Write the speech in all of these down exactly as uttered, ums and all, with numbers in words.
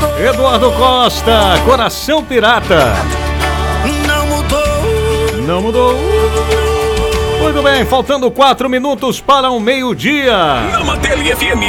Eduardo Costa, Coração Pirata. Não mudou. Não mudou. Muito bem, faltando quatro minutos para o meio-dia. Na Mandelli F M.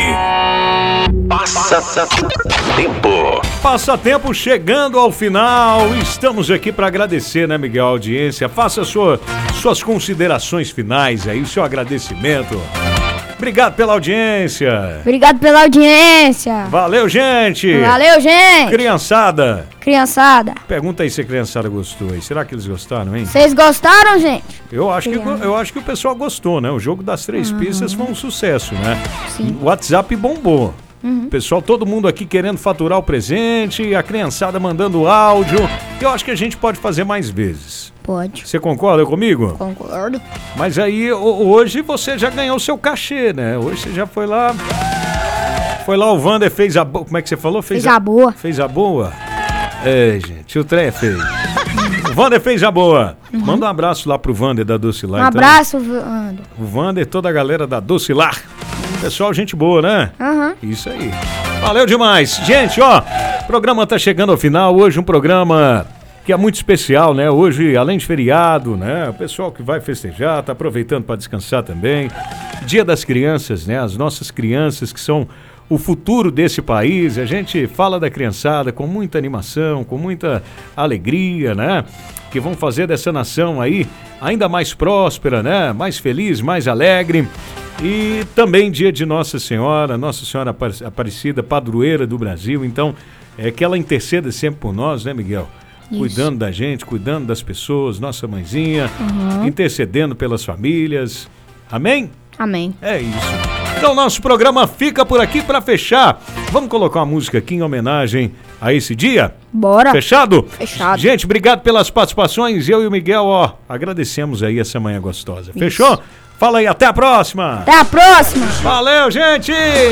Passa tempo. Passatempo chegando ao final. Estamos aqui para agradecer, né, Miguel, a audiência. Faça sua, suas considerações finais aí, seu agradecimento. Obrigado pela audiência. Obrigado pela audiência. Valeu, gente. Valeu, gente. Criançada. Criançada. Pergunta aí se a criançada gostou aí. Será que eles gostaram, hein? Vocês gostaram, gente? Eu acho, que, eu acho que o pessoal gostou, né? O jogo das três uhum. pistas foi um sucesso, né? Sim. O WhatsApp bombou. Uhum. Pessoal, todo mundo aqui querendo faturar o presente, a criançada mandando áudio. Eu acho que a gente pode fazer mais vezes. Pode. Você concorda comigo? Concordo. Mas aí, hoje você já ganhou o seu cachê, né? Hoje você já foi lá... Foi lá, o Wander fez a boa... Como é que você falou? Fez, fez a, a boa. Fez a boa? É, gente, o trem é feio. O Wander fez a boa. Uhum. Manda um abraço lá pro Wander da Docilar. Um então. abraço, Wander. O Wander e toda a galera da Docilar. Pessoal, gente boa, né? Aham. Uhum. Isso aí. Valeu demais. Gente, ó, o programa tá chegando ao final. Hoje um programa que é muito especial, né? Hoje, além de feriado, né? O pessoal que vai festejar, tá aproveitando para descansar também. Dia das Crianças, né? As nossas crianças que são o futuro desse país. A gente fala da criançada com muita animação, com muita alegria, né? Que vão fazer dessa nação aí ainda mais próspera, né? Mais feliz, mais alegre. E também dia de Nossa Senhora, Nossa Senhora Aparecida, padroeira do Brasil. Então, é que ela interceda sempre por nós, né, Miguel? Isso. Cuidando da gente, cuidando das pessoas, nossa mãezinha, uhum. intercedendo pelas famílias. Amém? Amém. É isso. Então, nosso programa fica por aqui para fechar. Vamos colocar uma música aqui em homenagem a esse dia? Bora. Fechado? Fechado. Gente, obrigado pelas participações. Eu e o Miguel, ó, agradecemos aí essa manhã gostosa. Isso. Fechou? Fala aí, até a próxima. Até a próxima. Valeu, gente.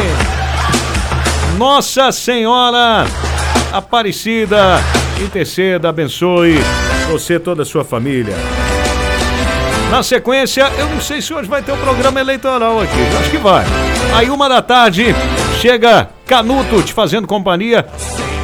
Nossa Senhora Aparecida, interceda, abençoe você e toda a sua família. Na sequência, eu não sei se hoje vai ter um programa eleitoral aqui. Eu acho que vai. Aí, uma da tarde, chega Canuto te fazendo companhia.